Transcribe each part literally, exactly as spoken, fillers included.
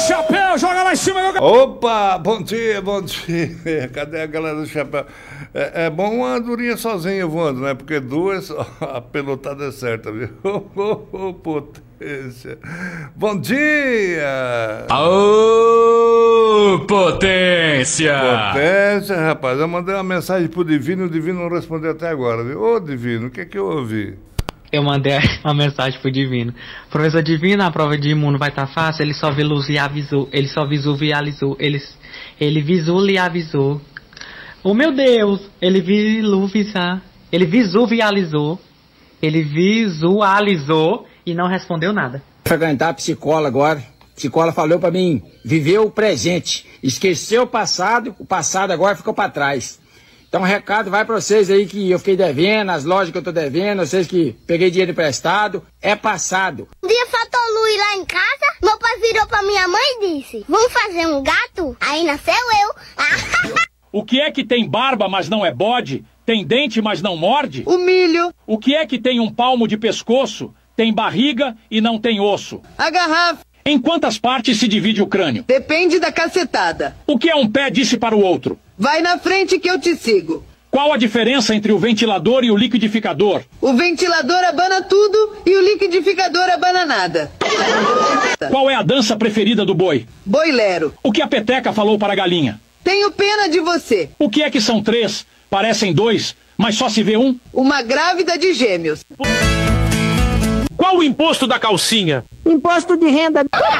chapéu, joga lá em cima do... Opa, bom dia, bom dia. Cadê a galera do chapéu? É, é bom uma andorinha sozinha voando, né? Porque duas, a pelotada é certa, viu? Ô, oh, oh, oh, potência. Bom dia! Ô, potência! Potência, rapaz. Eu mandei uma mensagem pro Divino, o Divino não respondeu até agora, viu? Ô, Divino, o que é que eu ouvi? Eu mandei uma mensagem pro Divino. Professor Divino, a prova de imuno vai estar tá fácil, ele só visualizou, ele só visualizou, ele, ele visualizou. Oh meu Deus, ele visualizou, ele visualizou, ele visualizou e não respondeu nada. Vou frequentar a psicóloga agora. A psicóloga falou pra mim, viver o presente, esqueceu o passado, o passado agora ficou pra trás. Então um recado vai pra vocês aí que eu fiquei devendo, as lojas que eu tô devendo, vocês que peguei dinheiro emprestado, é passado. Um dia faltou luz lá em casa, meu pai virou pra minha mãe e disse, vamos fazer um gato? Aí nasceu eu. O que é que tem barba, mas não é bode? Tem dente, mas não morde? O milho. O que é que tem um palmo de pescoço? Tem barriga e não tem osso? A garrafa. Em quantas partes se divide o crânio? Depende da cacetada. O que é um pé disse para o outro? Vai na frente que eu te sigo. Qual a diferença entre o ventilador e o liquidificador? O ventilador abana tudo e o liquidificador abana nada. Qual é a dança preferida do boi? Boilero. O que a peteca falou para a galinha? Tenho pena de você. O que é que são três? Parecem dois, mas só se vê um? Uma grávida de gêmeos. Qual o imposto da calcinha? Imposto de renda.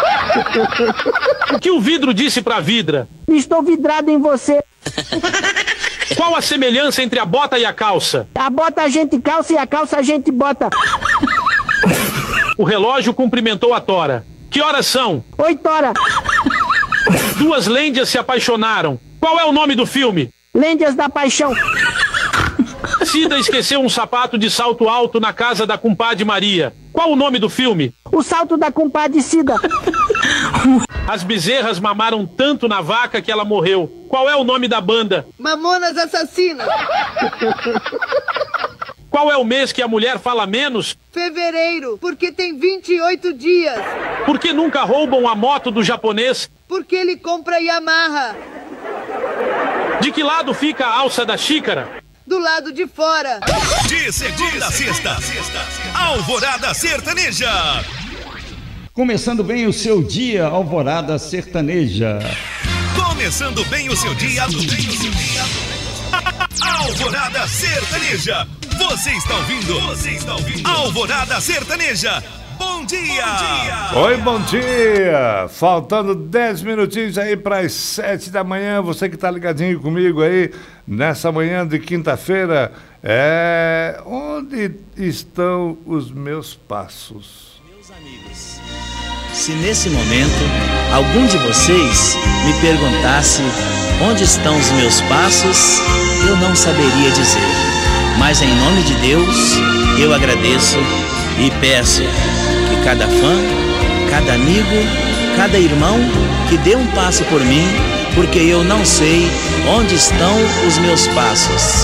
O que o vidro disse para a vidra? Estou vidrado em você. Qual a semelhança entre a bota e a calça? A bota a gente calça e a calça a gente bota. O relógio cumprimentou a tora. Que horas são? Oito horas. Duas lêndias se apaixonaram. Qual é o nome do filme? Lêndias da Paixão. Cida esqueceu um sapato de salto alto na casa da compadre Maria. Qual o nome do filme? O salto da compadre Cida. As bezerras mamaram tanto na vaca que ela morreu. Qual é o nome da banda? Mamonas Assassinas. Qual é o mês que a mulher fala menos? Fevereiro, porque tem vinte e oito dias. Por que nunca roubam a moto do japonês? Porque ele compra Yamaha. De que lado fica a alça da xícara? Do lado de fora. De segunda a sexta, Alvorada Sertaneja. Começando bem o seu dia, Alvorada Sertaneja. Começando bem o seu dia, Alvorada Sertaneja. Você está ouvindo? Você está ouvindo? Alvorada Sertaneja. Bom dia. Bom dia! Oi, bom dia! Faltando dez minutinhos aí para as sete da manhã, você que está ligadinho comigo aí, nessa manhã de quinta-feira, é... onde estão os meus passos? Meus amigos, se nesse momento algum de vocês me perguntasse onde estão os meus passos, eu não saberia dizer, mas em nome de Deus, eu agradeço e peço que cada fã, cada amigo, cada irmão que dê um passo por mim, porque eu não sei onde estão os meus passos.